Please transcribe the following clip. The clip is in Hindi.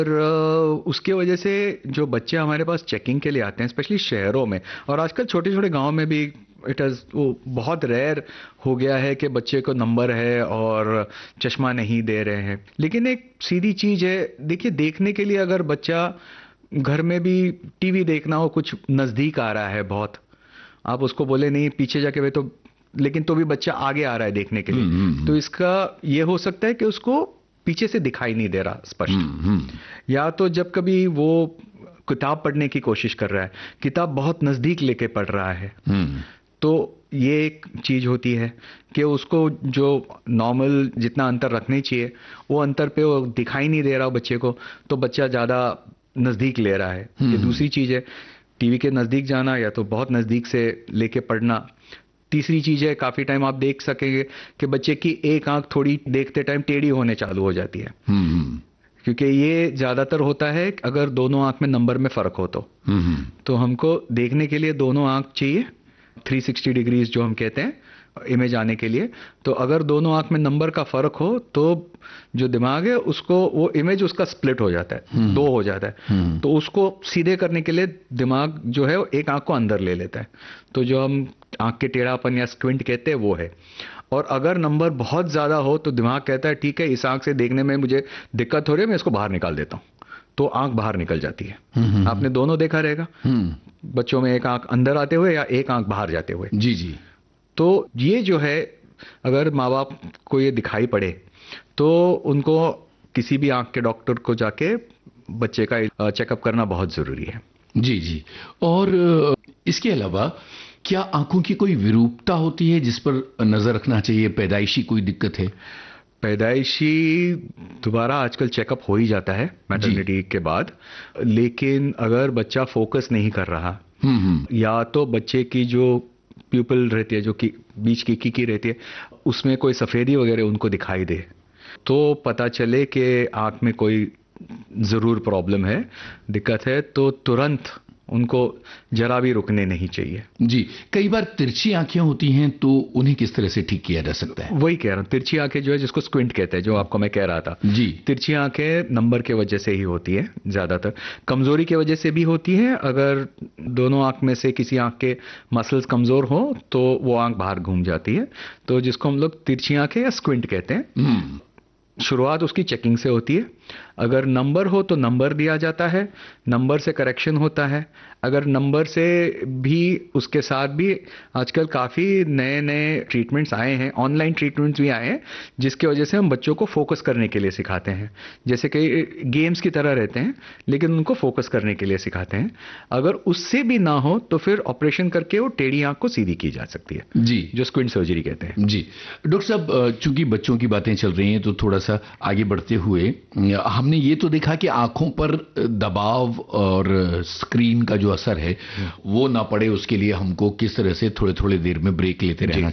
और उसके वजह से जो बच्चे हमारे पास चेकिंग के लिए आते हैं, स्पेशली शहरों में, और आजकल छोटे छोटे गांव में भी इट इज़ वो बहुत रेयर हो गया है कि बच्चे को नंबर है और चश्मा नहीं दे रहे हैं। लेकिन एक सीधी चीज़ है, देखिए, देखने के लिए अगर बच्चा घर में भी टीवी देखना हो, कुछ नज़दीक आ रहा है बहुत, आप उसको बोले नहीं पीछे जाके वे तो, लेकिन तो भी बच्चा आगे आ रहा है देखने के लिए, तो इसका ये हो सकता है कि उसको पीछे से दिखाई नहीं दे रहा स्पष्ट। या तो जब कभी वो किताब पढ़ने की कोशिश कर रहा है, किताब बहुत नजदीक लेके पढ़ रहा है, तो ये एक चीज होती है कि उसको जो नॉर्मल जितना अंतर रखने चाहिए वो अंतर पे वो दिखाई नहीं दे रहा बच्चे को, तो बच्चा ज्यादा नजदीक ले रहा है। ये दूसरी चीज है, टीवी के नजदीक जाना या तो बहुत नजदीक से लेके पढ़ना। तीसरी चीज है, काफी टाइम आप देख सकेंगे कि बच्चे की एक आंख थोड़ी देखते टाइम टेढ़ी होने चालू हो जाती है, क्योंकि ये ज्यादातर होता है अगर दोनों आंख में नंबर में फर्क हो तो हमको देखने के लिए दोनों आंख चाहिए, 360 डिग्रीज जो हम कहते हैं इमेज आने के लिए। तो अगर दोनों आंख में नंबर का फर्क हो तो जो दिमाग है उसको वो इमेज उसका स्प्लिट हो जाता है, दो हो जाता है, तो उसको सीधे करने के लिए दिमाग जो है एक आंख को अंदर ले लेता है। तो जो हम आंख के टेढ़ापन या स्क्विंट कहते हैं वो है। और अगर नंबर बहुत ज्यादा हो तो दिमाग कहता है ठीक है, इस आंख से देखने में मुझे दिक्कत हो रही है, मैं इसको बाहर निकाल देता हूँ, तो आंख बाहर निकल जाती है। आपने दोनों देखा रहेगा बच्चों में, एक आंख अंदर आते हुए या एक आंख बाहर जाते हुए। जी जी। तो ये जो है, अगर माँ बाप को ये दिखाई पड़े तो उनको किसी भी आंख के डॉक्टर को जाके बच्चे का चेकअप करना बहुत जरूरी है। जी जी। और इसके अलावा क्या आंखों की कोई विरूपता होती है जिस पर नजर रखना चाहिए? पैदाइशी कोई दिक्कत है? पैदाइशी दोबारा आजकल चेकअप हो ही जाता है मैटरनिटी के बाद, लेकिन अगर बच्चा फोकस नहीं कर रहा या तो बच्चे की जो प्यूपिल रहती है, जो कि बीच की कीकी रहती है, उसमें कोई सफेदी वगैरह उनको दिखाई दे, तो पता चले कि आंख में कोई जरूर प्रॉब्लम है, दिक्कत है, तो तुरंत उनको जरा भी रुकने नहीं चाहिए। जी। कई बार तिरछी आंखें होती हैं तो उन्हें किस तरह से ठीक किया जा सकता है? वही कह रहा हूँ, तिरछी आंखें जो है जिसको स्क्विंट कहते हैं, जो आपको मैं कह रहा था जी। तिरछी आंखें नंबर के वजह से ही होती है, ज्यादातर कमजोरी की वजह से भी होती है। अगर दोनों आंख में से किसी आंख के मसल्स कमजोर हो तो वो आंख बाहर घूम जाती है, तो जिसको हम लोग तिरछी आंखें या स्क्विंट कहते हैं। शुरुआत उसकी चेकिंग से होती है। अगर नंबर हो तो नंबर दिया जाता है, नंबर से करेक्शन होता है। अगर नंबर से भी उसके साथ भी आजकल काफ़ी नए नए ट्रीटमेंट्स आए हैं, ऑनलाइन ट्रीटमेंट्स भी आए हैं, जिसकी वजह से हम बच्चों को फोकस करने के लिए सिखाते हैं। जैसे कि गेम्स की तरह रहते हैं लेकिन उनको फोकस करने के लिए सिखाते हैं। अगर उससे भी ना हो तो फिर ऑपरेशन करके वो टेढ़ी आंख को सीधी की जा सकती है, जी, जो स्क्विंट सर्जरी कहते हैं। जी डॉक्टर साहब, चूंकि बच्चों की बातें चल रही हैं तो थोड़ा सा आगे बढ़ते हुए हमने ये तो देखा कि आंखों पर दबाव और स्क्रीन का जो असर है वो ना पड़े, उसके लिए हमको किस तरह से थोड़े थोड़े देर में ब्रेक लेते रहना